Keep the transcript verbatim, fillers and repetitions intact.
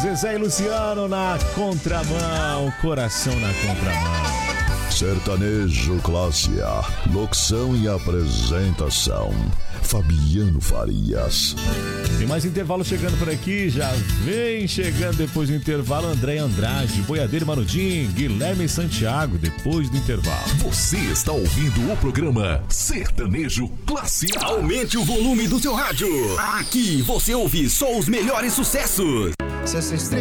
Zezé e Luciano na contramão, coração na contramão. Sertanejo Classe A, locução e apresentação, Fabiano Farias. Tem mais intervalo chegando por aqui, já vem chegando depois do intervalo André Andrade, Boiadeiro Manudim, Guilherme Santiago, depois do intervalo. Você está ouvindo o programa Sertanejo Classe A. Aumente o volume do seu rádio. Aqui você ouve só os melhores sucessos. Se essa estrela